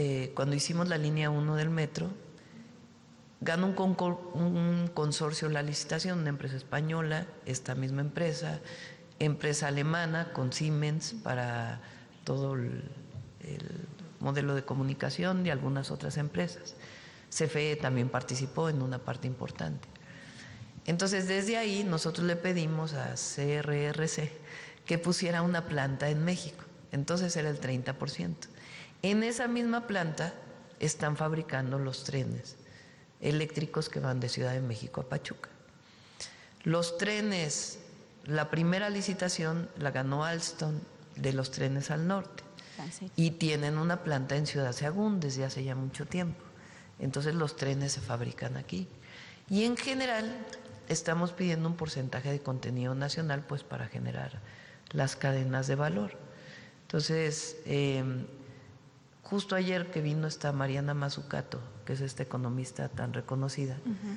cuando hicimos la línea 1 del metro, ganó un consorcio la licitación, una empresa española, esta misma empresa alemana con Siemens para todo el modelo de comunicación y algunas otras empresas. CFE también participó en una parte importante. Entonces, desde ahí nosotros le pedimos a CRRC que pusiera una planta en México. Entonces era el 30%. En esa misma planta están fabricando los trenes eléctricos que van de Ciudad de México a Pachuca. Los trenes, la primera licitación la ganó Alstom de los trenes al norte. Y tienen una planta en Ciudad Sahagún desde hace ya mucho tiempo. Entonces los trenes se fabrican aquí. Y en general estamos pidiendo un porcentaje de contenido nacional pues para generar las cadenas de valor. Entonces, justo ayer que vino esta Mariana Mazzucato, que es esta economista tan reconocida,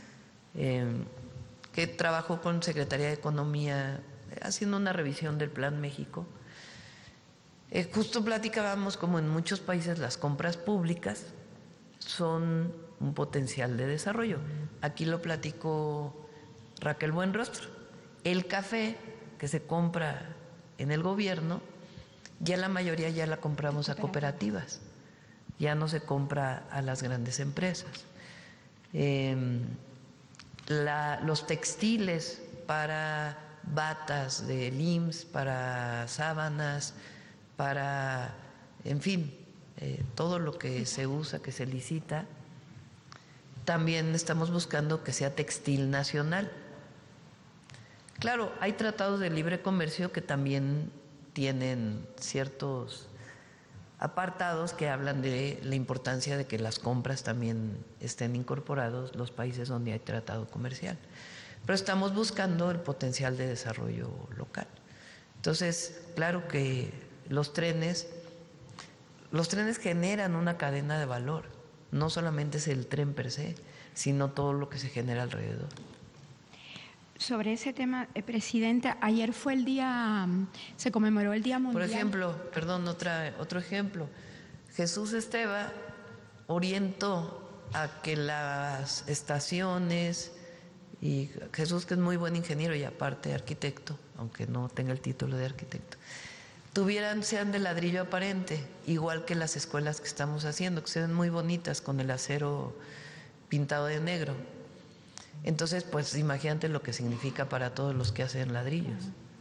que trabajó con Secretaría de Economía haciendo una revisión del Plan México, justo platicábamos como en muchos países las compras públicas son un potencial de desarrollo. Aquí lo platicó Raquel Buenrostro. El café que se compra en el gobierno, ya la mayoría ya la compramos a cooperativas, ya no se compra a las grandes empresas. Los textiles para batas del IMSS, para sábanas, para, en fin, todo lo que se usa, que se licita, también estamos buscando que sea textil nacional. Claro, hay tratados de libre comercio que también tienen ciertos apartados que hablan de la importancia de que las compras también estén incorporados los países donde hay tratado comercial. Pero estamos buscando el potencial de desarrollo local. Entonces, claro que los trenes generan una cadena de valor. No solamente es el tren per se, sino todo lo que se genera alrededor. Sobre ese tema, Presidenta, ayer fue el día, se conmemoró el Día Mundial. Por ejemplo, perdón, otro ejemplo. Jesús Esteva orientó a que las estaciones, y Jesús, que es muy buen ingeniero y aparte arquitecto, aunque no tenga el título de arquitecto, sean de ladrillo aparente, igual que las escuelas que estamos haciendo, que se ven muy bonitas con el acero pintado de negro. Entonces, pues imagínate lo que significa para todos los que hacen ladrillos.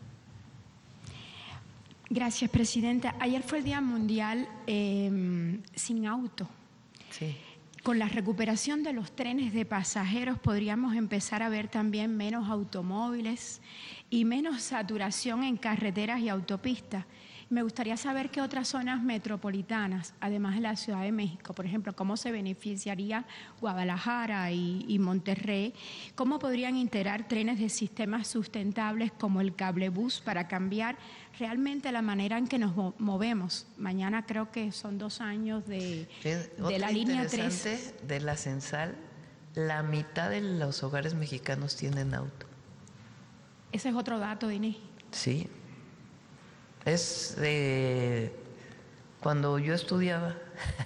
Gracias, Presidenta. Ayer fue el Día Mundial sin auto. Sí. Con la recuperación de los trenes de pasajeros podríamos empezar a ver también menos automóviles y menos saturación en carreteras y autopistas. Me gustaría saber qué otras zonas metropolitanas, además de la Ciudad de México, por ejemplo, cómo se beneficiaría Guadalajara y Monterrey, cómo podrían integrar trenes de sistemas sustentables como el cablebús para cambiar realmente la manera en que nos movemos. Mañana creo que son 2 años de la línea 3. De la Censal, la mitad de los hogares mexicanos tienen auto. Ese es otro dato, Inés. Sí. Es de cuando yo estudiaba,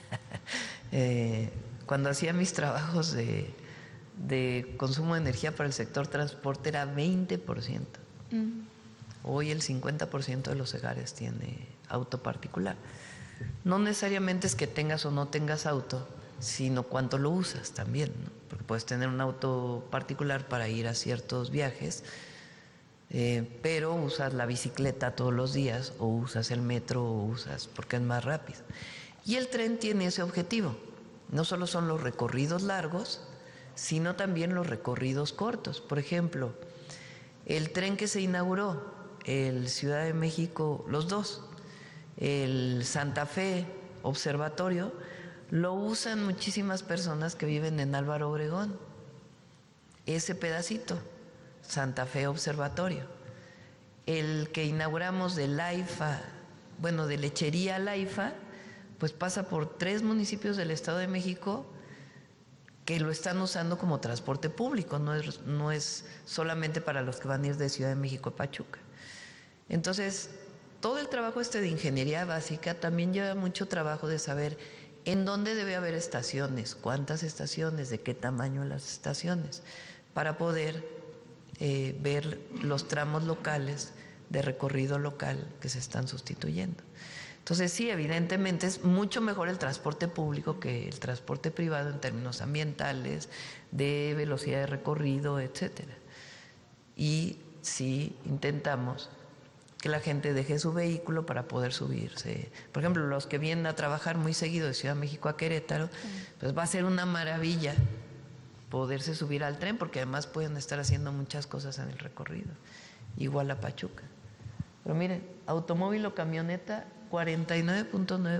cuando hacía mis trabajos de consumo de energía para el sector transporte era 20%. Hoy el 50% de los hogares tiene auto particular. No necesariamente es que tengas o no tengas auto, sino cuánto lo usas también, ¿no? Porque puedes tener un auto particular para ir a ciertos viajes, pero usas la bicicleta todos los días, o usas el metro, o usas porque es más rápido. Y el tren tiene ese objetivo. No solo son los recorridos largos, sino también los recorridos cortos. Por ejemplo, el tren que se inauguró, el Ciudad de México, los dos, el Santa Fe Observatorio, lo usan muchísimas personas que viven en Álvaro Obregón. Ese pedacito, Santa Fe Observatorio. El que inauguramos de Laifa, bueno, de Lechería a Laifa, pues pasa por 3 municipios del Estado de México que lo están usando como transporte público, no es solamente para los que van a ir de Ciudad de México a Pachuca. Entonces, todo el trabajo de ingeniería básica también lleva mucho trabajo de saber ¿En dónde debe haber estaciones? ¿Cuántas estaciones? ¿De qué tamaño las estaciones? Para poder ver los tramos locales de recorrido local que se están sustituyendo. Entonces sí, evidentemente es mucho mejor el transporte público que el transporte privado en términos ambientales, de velocidad de recorrido, etcétera. Y sí intentamos que la gente deje su vehículo para poder subirse. Por ejemplo, los que vienen a trabajar muy seguido de Ciudad de México a Querétaro, pues va a ser una maravilla poderse subir al tren, porque además pueden estar haciendo muchas cosas en el recorrido, igual a Pachuca. Pero miren, automóvil o camioneta, 49.9%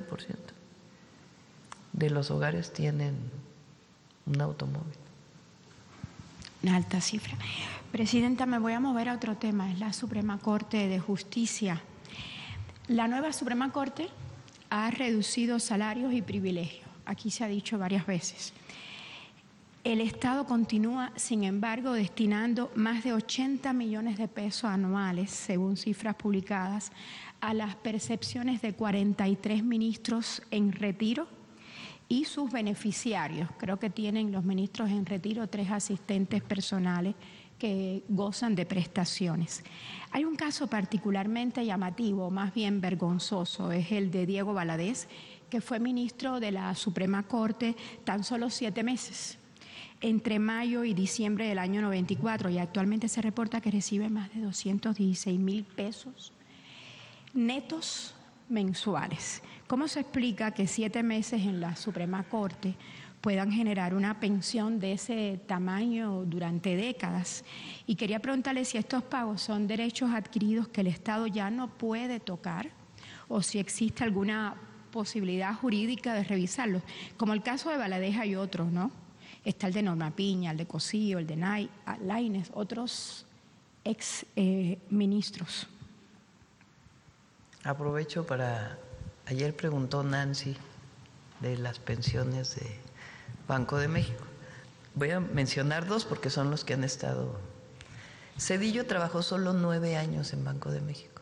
de los hogares tienen un automóvil. Una alta cifra. Presidenta, me voy a mover a otro tema, es la Suprema Corte de Justicia. La nueva Suprema Corte ha reducido salarios y privilegios, aquí se ha dicho varias veces. El Estado continúa, sin embargo, destinando más de 80 millones de pesos anuales, según cifras publicadas, a las percepciones de 43 ministros en retiro y sus beneficiarios. Creo que tienen los ministros en retiro 3 asistentes personales que gozan de prestaciones. Hay un caso particularmente llamativo, más bien vergonzoso, es el de Diego Valadez, que fue ministro de la Suprema Corte tan solo 7 meses, entre mayo y diciembre del año 94, y actualmente se reporta que recibe más de 216,000 pesos netos mensuales. ¿Cómo se explica que 7 meses en la Suprema Corte puedan generar una pensión de ese tamaño durante décadas? Y quería preguntarle si estos pagos son derechos adquiridos que el Estado ya no puede tocar o si existe alguna posibilidad jurídica de revisarlos. Como el caso de Valadez hay otros, ¿no? Está el de Norma Piña, el de Cosío, el de Lainez, otros ex ministros. Aprovecho para... Ayer preguntó Nancy de las pensiones de Banco de México. Voy a mencionar 2 porque son los que han estado. Cedillo trabajó solo 9 años en Banco de México.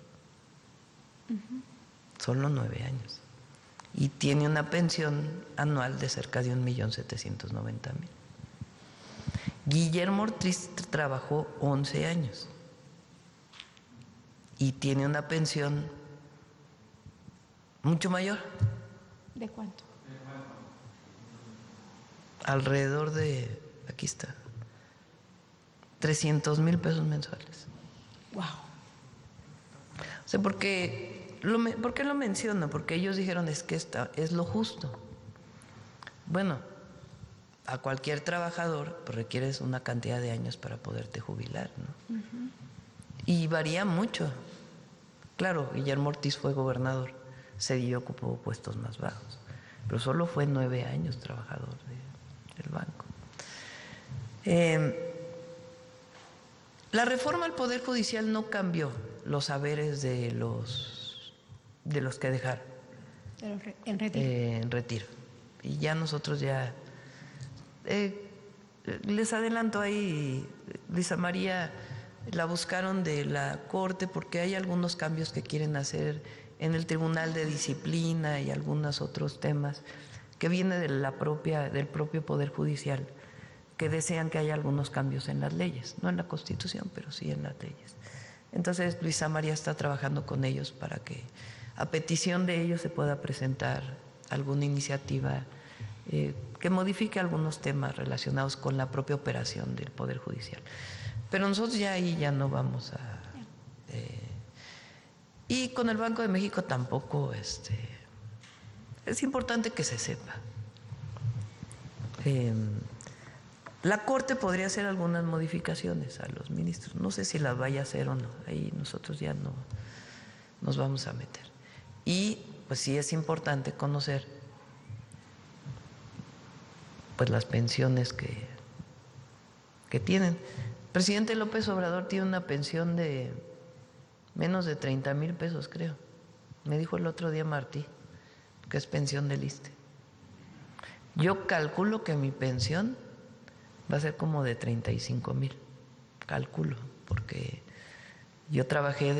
Solo 9 años. Y tiene una pensión anual de cerca de 1.790.000. Guillermo Ortiz trabajó 11 años y tiene una pensión mucho mayor. ¿De cuánto? Alrededor de, aquí está, 300,000 pesos mensuales. Wow. O sea, ¿por qué lo menciono? Porque ellos dijeron es que es lo justo. Bueno, a cualquier trabajador pues, requieres una cantidad de años para poderte jubilar, ¿no? Y varía mucho. Claro, Guillermo Ortiz fue gobernador, Cedillo ocupó puestos más bajos, pero solo fue 9 años trabajador del banco. La reforma al Poder Judicial no cambió los saberes de los que dejaron En retiro. En retiro. Y ya nosotros ya les adelanto ahí, Luisa María la buscaron de la Corte porque hay algunos cambios que quieren hacer en el Tribunal de Disciplina y algunos otros temas que vienen de del propio Poder Judicial, que desean que haya algunos cambios en las leyes, no en la Constitución, pero sí en las leyes. Entonces Luisa María está trabajando con ellos para que a petición de ellos se pueda presentar alguna iniciativa que modifique algunos temas relacionados con la propia operación del Poder Judicial. Pero nosotros ya ahí ya no vamos a... y con el Banco de México tampoco es importante que se sepa. La Corte podría hacer algunas modificaciones a los ministros. No sé si las vaya a hacer o no. Ahí nosotros ya no nos vamos a meter. Y pues sí es importante conocer pues las pensiones que tienen. El presidente López Obrador tiene una pensión de menos de 30,000 pesos, creo. Me dijo el otro día Martí, que es pensión del ISSSTE. Yo calculo que mi pensión va a ser como de 35,000. Calculo, porque yo trabajé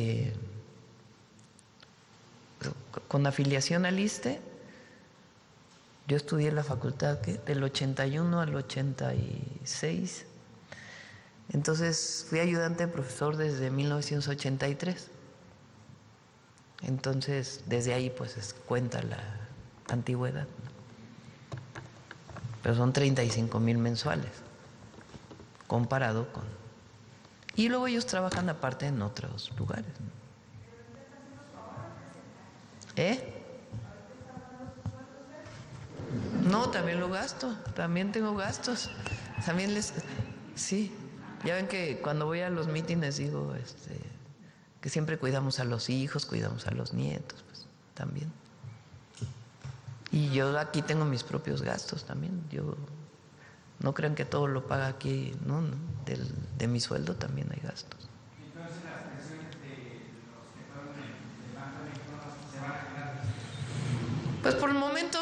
con afiliación al ISSSTE Yo estudié en la facultad del 81 al 86. Entonces fui ayudante de profesor desde 1983. Entonces desde ahí pues cuenta la antigüedad, ¿no? Pero son 35,000 mensuales comparado con... Y luego ellos trabajan aparte en otros lugares, ¿no? No, también lo gasto, también tengo gastos. También sí, ya ven que cuando voy a los mítines digo que siempre cuidamos a los hijos, cuidamos a los nietos, pues también. Y yo aquí tengo mis propios gastos también. Yo no crean que todo lo paga aquí, no, de mi sueldo también hay gastos. Entonces las pensiones de los que fueron del Banco de México se van a quedar. Pues por el momento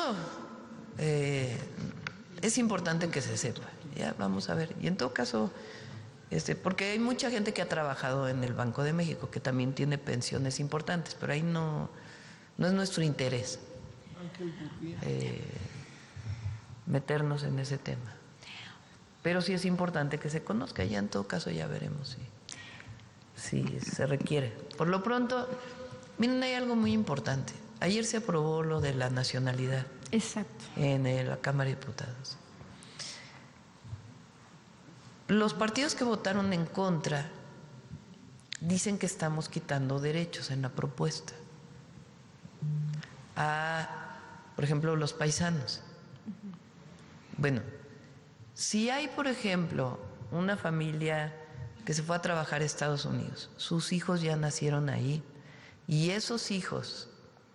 es importante que se sepa. Ya vamos a ver. Y en todo caso, porque hay mucha gente que ha trabajado en el Banco de México que también tiene pensiones importantes, pero ahí no es nuestro interés meternos en ese tema. Pero sí es importante que se conozca. Ya en todo caso ya veremos si se requiere. Por lo pronto, miren, hay algo muy importante. Ayer se aprobó lo de la nacionalidad. Exacto. En la Cámara de Diputados. Los partidos que votaron en contra dicen que estamos quitando derechos en la propuesta. Por ejemplo, los paisanos. Bueno, si hay, por ejemplo, una familia que se fue a trabajar a Estados Unidos, sus hijos ya nacieron ahí, y esos hijos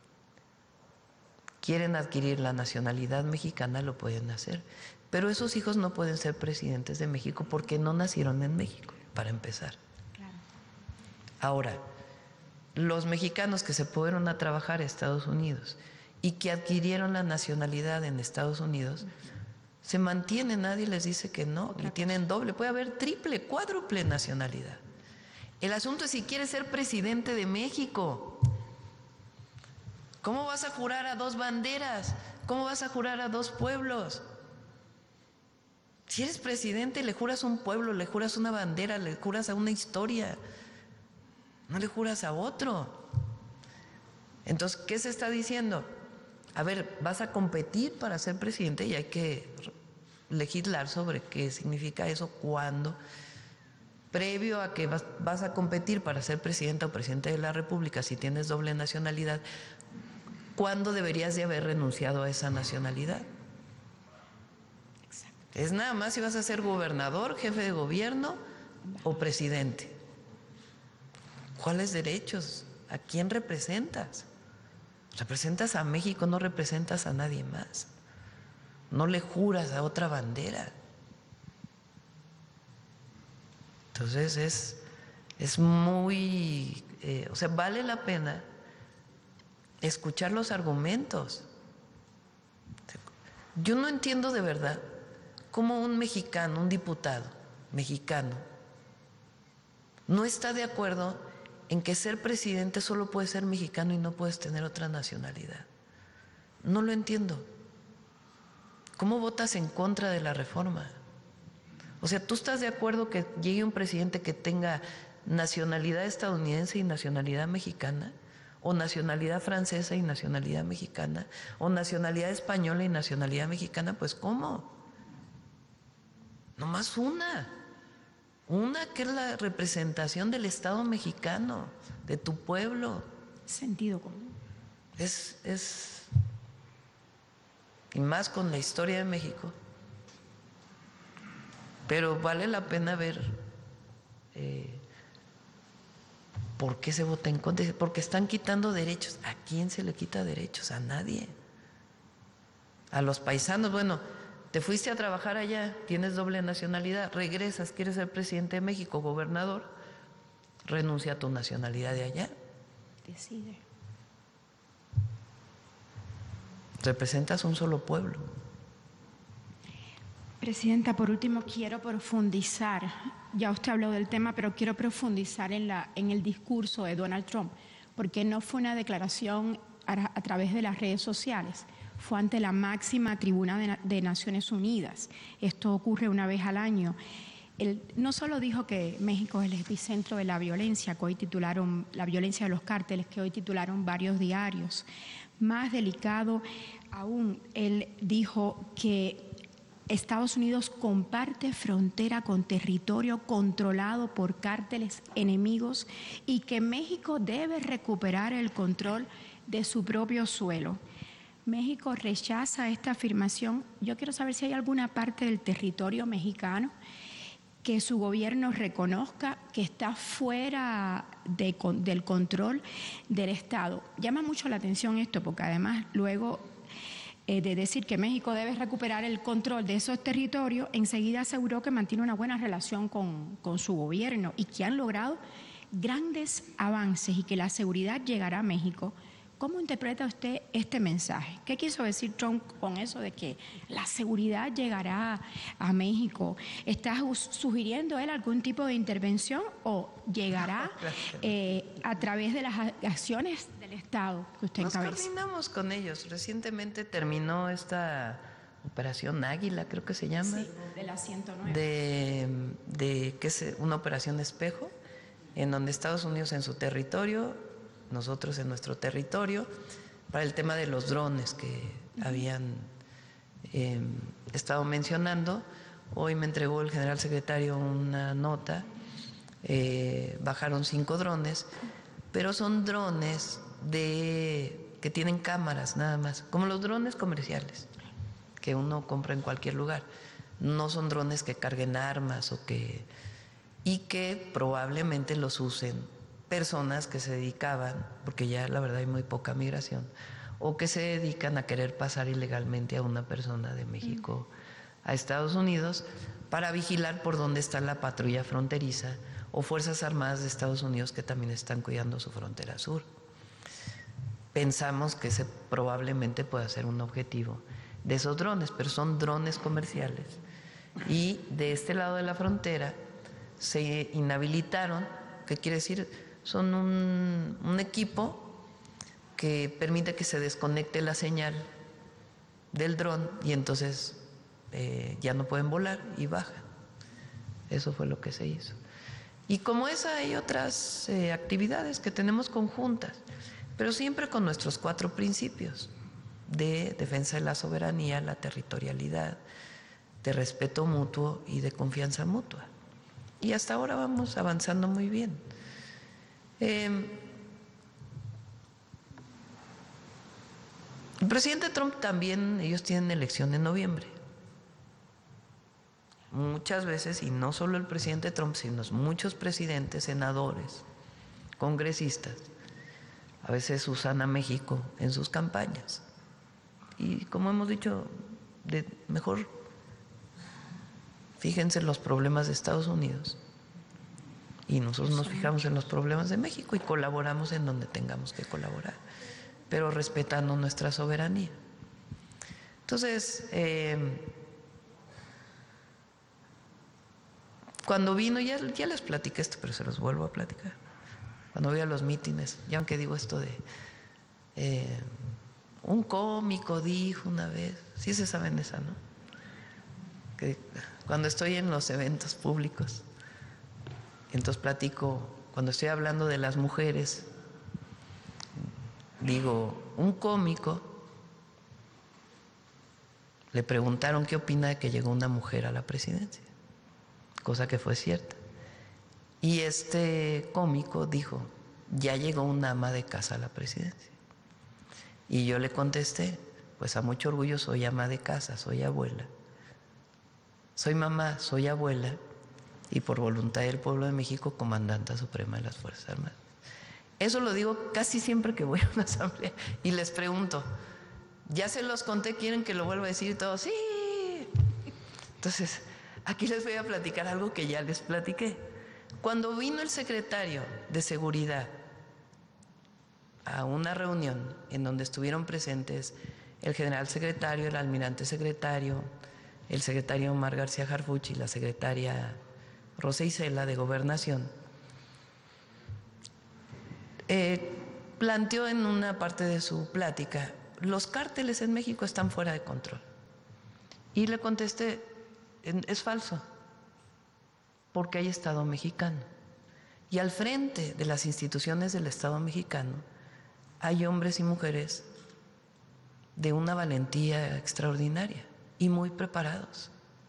quieren adquirir la nacionalidad mexicana, lo pueden hacer. Pero esos hijos no pueden ser presidentes de México porque no nacieron en México, para empezar. Claro. Ahora, los mexicanos que se fueron a trabajar a Estados Unidos y que adquirieron la nacionalidad en Estados Unidos, se mantienen, nadie les dice que no, y tienen doble, puede haber triple, cuádruple nacionalidad. El asunto es si quieres ser presidente de México. ¿Cómo vas a jurar a dos banderas? ¿Cómo vas a jurar a dos pueblos? Si eres presidente, le juras a un pueblo, le juras una bandera, le juras a una historia, no le juras a otro. Entonces, ¿qué se está diciendo? A ver, vas a competir para ser presidente y hay que legislar sobre qué significa eso, cuándo. Previo a que vas a competir para ser presidenta o presidente de la República, si tienes doble nacionalidad, ¿cuándo deberías de haber renunciado a esa nacionalidad? Exacto. Es nada más si vas a ser gobernador, jefe de gobierno o presidente. ¿Cuáles derechos? ¿A quién representas? Representas a México, no representas a nadie más. No le juras a otra bandera. Entonces es muy, vale la pena escuchar los argumentos. Yo no entiendo de verdad cómo un mexicano, un diputado mexicano, no está de acuerdo en que ser presidente solo puede ser mexicano y no puedes tener otra nacionalidad. No lo entiendo. ¿Cómo votas en contra de la reforma? O sea, ¿tú estás de acuerdo que llegue un presidente que tenga nacionalidad estadounidense y nacionalidad mexicana? ¿O nacionalidad francesa y nacionalidad mexicana? ¿O nacionalidad española y nacionalidad mexicana? Pues ¿cómo? Nomás una que es la representación del Estado mexicano, de tu pueblo. Sentido común. Y más con la historia de México. Pero vale la pena ver por qué se vota en contra. Porque están quitando derechos. ¿A quién se le quita derechos? A nadie. A los paisanos, bueno, te fuiste a trabajar allá, tienes doble nacionalidad, regresas, quieres ser presidente de México, gobernador, renuncia a tu nacionalidad de allá. Decide. Representas un solo pueblo. Presidenta, por último quiero profundizar, ya usted habló del tema, pero quiero profundizar en el discurso de Donald Trump, porque no fue una declaración a través de las redes sociales, fue ante la máxima tribuna de Naciones Unidas. Esto ocurre una vez al año. Él no solo dijo que México es el epicentro de la violencia, que hoy titularon, la violencia de los cárteles, que hoy titularon varios diarios. Más delicado aún, él dijo que Estados Unidos comparte frontera con territorio controlado por cárteles enemigos y que México debe recuperar el control de su propio suelo. México rechaza esta afirmación. Yo quiero saber si hay alguna parte del territorio mexicano que su gobierno reconozca que está fuera del control del Estado. Llama mucho la atención esto porque además luego de decir que México debe recuperar el control de esos territorios, enseguida aseguró que mantiene una buena relación con su gobierno y que han logrado grandes avances y que la seguridad llegará a México. ¿Cómo interpreta usted este mensaje? ¿Qué quiso decir Trump con eso de que la seguridad llegará a México? ¿Está sugiriendo él algún tipo de intervención o llegará a través de las acciones del Estado que usted encabeza? Nos coordinamos con ellos. Recientemente terminó esta operación Águila, creo que se llama. Sí, de la 109. Que es una operación espejo, en donde Estados Unidos en su territorio, nosotros en nuestro territorio, para el tema de los drones que habían estado mencionando. Hoy me entregó el general secretario una nota, bajaron 5 drones, pero son drones que tienen cámaras nada más, como los drones comerciales que uno compra en cualquier lugar. No son drones que carguen armas y que probablemente los usen personas que se dedicaban, porque ya la verdad hay muy poca migración, o que se dedican a querer pasar ilegalmente a una persona de México a Estados Unidos para vigilar por dónde está la patrulla fronteriza o Fuerzas Armadas de Estados Unidos que también están cuidando su frontera sur. Pensamos que ese probablemente pueda ser un objetivo de esos drones, pero son drones comerciales. Y de este lado de la frontera se inhabilitaron, ¿qué quiere decir? Son un equipo que permite que se desconecte la señal del dron y entonces ya no pueden volar y bajan. Eso fue lo que se hizo. Y como esa hay otras actividades que tenemos conjuntas, pero siempre con nuestros 4 principios de defensa de la soberanía, la territorialidad, de respeto mutuo y de confianza mutua. Y hasta ahora vamos avanzando muy bien. El presidente Trump también, ellos tienen elección en noviembre. Muchas veces, y no solo el presidente Trump, sino muchos presidentes, senadores, congresistas, a veces usan a México en sus campañas. Y como hemos dicho, mejor fíjense en los problemas de Estados Unidos. Y nosotros nos fijamos en los problemas de México y colaboramos en donde tengamos que colaborar, pero respetando nuestra soberanía. Entonces, cuando vino, ya les platiqué esto, pero se los vuelvo a platicar. Cuando voy a los mítines, ya aunque digo esto de un cómico dijo una vez, sí se saben esa, ¿no? Que cuando estoy en los eventos públicos, entonces platico, cuando estoy hablando de las mujeres, digo, un cómico, le preguntaron qué opina de que llegó una mujer a la presidencia, cosa que fue cierta. Y este cómico dijo, ya llegó una ama de casa a la presidencia. Y yo le contesté, pues a mucho orgullo soy ama de casa, soy abuela, soy mamá, soy abuela, y por voluntad del pueblo de México, comandanta suprema de las Fuerzas Armadas. Eso lo digo casi siempre que voy a una asamblea y les pregunto, ya se los conté, ¿quieren que lo vuelva a decir? Y todos, sí. Entonces, aquí les voy a platicar algo que ya les platiqué. Cuando vino el secretario de Seguridad a una reunión en donde estuvieron presentes el general secretario, el almirante secretario, el secretario Omar García Harfuch y la secretaria Rosa Isela de Gobernación, planteó en una parte de su plática los cárteles en México están fuera de control. Y le contesté, es falso, porque hay Estado mexicano. Y al frente de las instituciones del Estado mexicano hay hombres y mujeres de una valentía extraordinaria y muy preparados.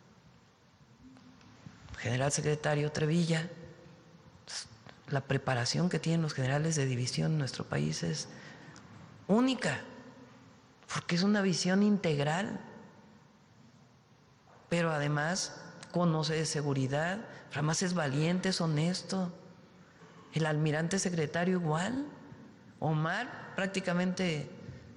General secretario Trevilla, la preparación que tienen los generales de división en nuestro país es única, porque es una visión integral, pero además conoce de seguridad, además es valiente, es honesto. El almirante secretario igual. Omar prácticamente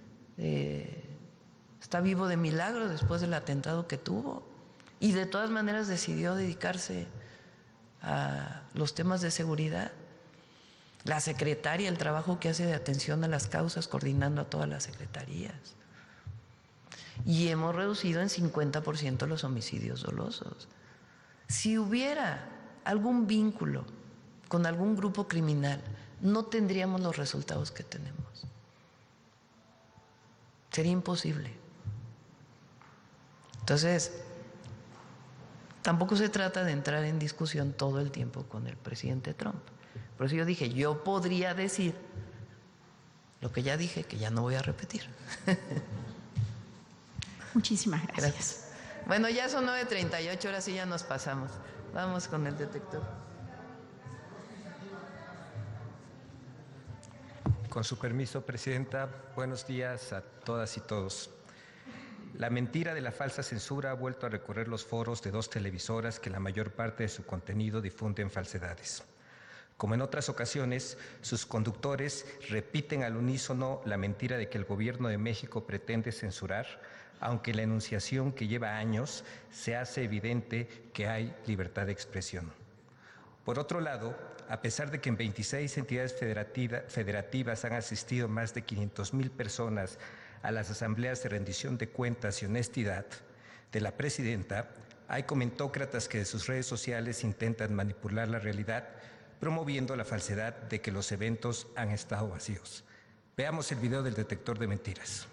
está vivo de milagro después del atentado que tuvo, y de todas maneras decidió dedicarse a los temas de seguridad. La secretaria, el trabajo que hace de atención a las causas, coordinando a todas las secretarías. Y hemos reducido en 50% los homicidios dolosos. Si hubiera algún vínculo con algún grupo criminal, no tendríamos los resultados que tenemos. Sería imposible. Entonces, tampoco se trata de entrar en discusión todo el tiempo con el presidente Trump. Por eso yo dije, yo podría decir lo que ya dije, que ya no voy a repetir. Muchísimas gracias. Bueno, ya son 9:38, ahora sí ya nos pasamos. Vamos con el detector. Con su permiso, Presidenta, buenos días a todas y todos. La mentira de la falsa censura ha vuelto a recorrer los foros de dos televisoras que la mayor parte de su contenido difunden falsedades. Como en otras ocasiones, sus conductores repiten al unísono la mentira de que el gobierno de México pretende censurar, aunque en la enunciación que lleva años se hace evidente que hay libertad de expresión. Por otro lado, a pesar de que en 26 entidades federativas han asistido más de 500,000 personas a las asambleas de rendición de cuentas y honestidad de la presidenta, hay comentócratas que de sus redes sociales intentan manipular la realidad, promoviendo la falsedad de que los eventos han estado vacíos. Veamos el video del detector de mentiras.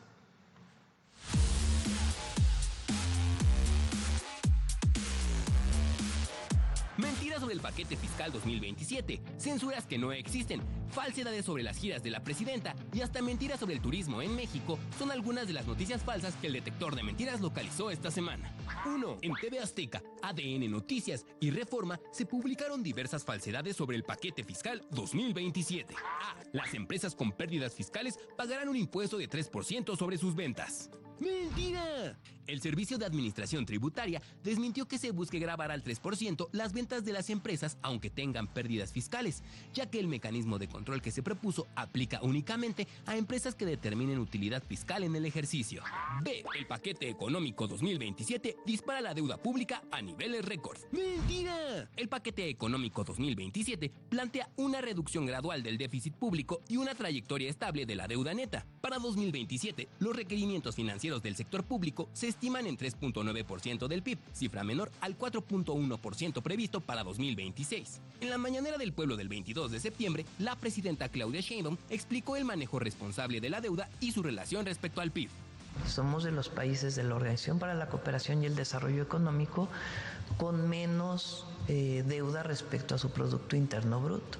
Mentiras sobre el paquete fiscal 2027, censuras que no existen, falsedades sobre las giras de la presidenta y hasta mentiras sobre el turismo en México son algunas de las noticias falsas que el detector de mentiras localizó esta semana. 1. En TV Azteca, ADN Noticias y Reforma se publicaron diversas falsedades sobre el paquete fiscal 2027. A. Las empresas con pérdidas fiscales pagarán un impuesto de 3% sobre sus ventas. ¡Mentira! El Servicio de Administración Tributaria desmintió que se busque gravar al 3% las ventas de las empresas aunque tengan pérdidas fiscales, ya que el mecanismo de control que se propuso aplica únicamente a empresas que determinen utilidad fiscal en el ejercicio. B. El paquete económico 2027 dispara la deuda pública a niveles récord. ¡Mentira! El paquete económico 2027 plantea una reducción gradual del déficit público y una trayectoria estable de la deuda neta. Para 2027, los requerimientos financieros del sector público se estiman en 3.9% del PIB, cifra menor al 4.1% previsto para 2026. En la mañanera del pueblo del 22 de septiembre, la presidenta Claudia Sheinbaum explicó el manejo responsable de la deuda y su relación respecto al PIB. Somos de los países de la Organización para la Cooperación y el Desarrollo Económico con menos deuda respecto a su Producto Interno Bruto.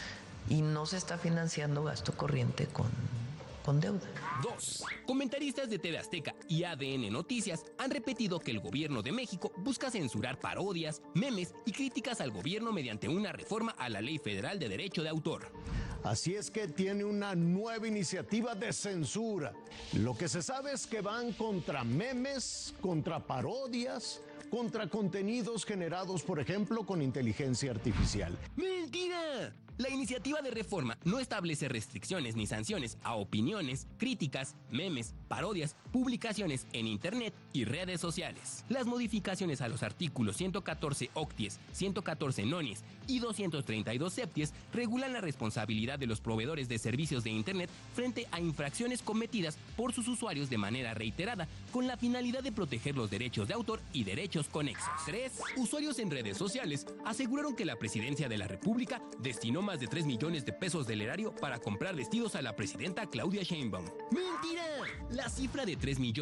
Y no se está financiando gasto corriente con deuda. 2. Comentaristas de TV Azteca y ADN Noticias han repetido que el gobierno de México busca censurar parodias, memes y críticas al gobierno mediante una reforma a la Ley Federal de Derecho de Autor. Así es que tiene una nueva iniciativa de censura. Lo que se sabe es que van contra memes, contra parodias, contra contenidos generados, por ejemplo, con inteligencia artificial. ¡Mentira! La iniciativa de reforma no establece restricciones ni sanciones a opiniones, críticas, memes, parodias, publicaciones en Internet y redes sociales. Las modificaciones a los artículos 114 octies, 114 nonies y 232 septies regulan la responsabilidad de los proveedores de servicios de Internet frente a infracciones cometidas por sus usuarios de manera reiterada, con la finalidad de proteger los derechos de autor y derechos hechos conexos. 3. Usuarios en redes sociales aseguraron que la presidencia de la República destinó más de 3 millones de pesos del erario para comprar vestidos a la presidenta Claudia Sheinbaum. ¡Mentira! La cifra de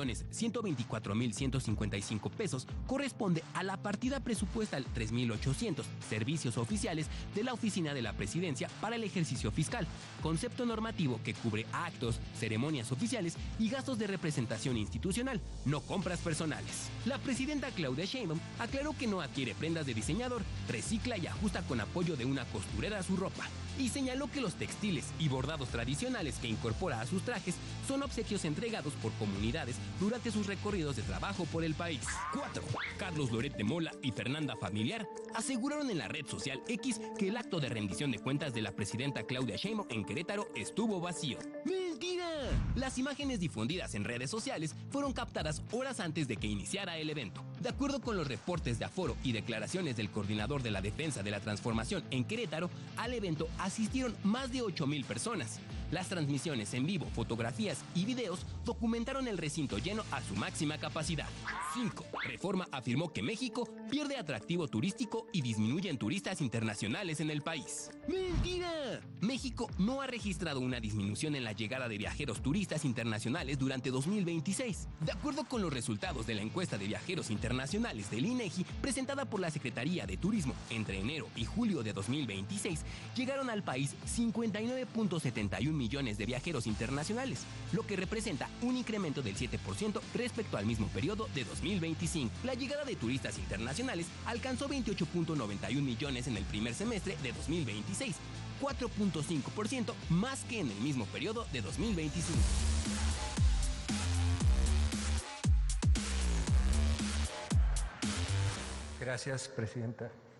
3.124.155 pesos corresponde a la partida presupuestal 3.800 servicios oficiales de la Oficina de la Presidencia para el ejercicio fiscal, concepto normativo que cubre actos, ceremonias oficiales y gastos de representación institucional, no compras personales. La presidenta Claudia Sheinbaum aclaró que no adquiere prendas de diseñador, recicla y ajusta con apoyo de una costurera su ropa, y señaló que los textiles y bordados tradicionales que incorpora a sus trajes son obsequios entregados por comunidades durante sus recorridos de trabajo por el país. 4. Carlos Loret de Mola y Fernanda Familiar aseguraron en la red social X que el acto de rendición de cuentas de la presidenta Claudia Sheinbaum en Querétaro estuvo vacío. ¡Mentira! Las imágenes difundidas en redes sociales fueron captadas horas antes de que iniciara el evento. De acuerdo con los reportes de aforo y declaraciones del coordinador de la Defensa de la Transformación en Querétaro, al evento asistieron más de 8,000 personas. Las transmisiones en vivo, fotografías y videos documentaron el recinto lleno a su máxima capacidad. 5. Reforma afirmó que México pierde atractivo turístico y disminuyen turistas internacionales en el país. ¡Mentira! México no ha registrado una disminución en la llegada de viajeros turistas internacionales durante 2026. De acuerdo con los resultados de la encuesta de viajeros internacionales del INEGI, presentada por la Secretaría de Turismo entre enero y julio de 2026, llegaron al país 59.71 millones de viajeros internacionales, lo que representa un incremento del 7% respecto al mismo periodo de 2025. La llegada de turistas internacionales alcanzó 28.91 millones en el primer semestre de 2026, 4.5% más que en el mismo periodo de 2025. Gracias, presidenta.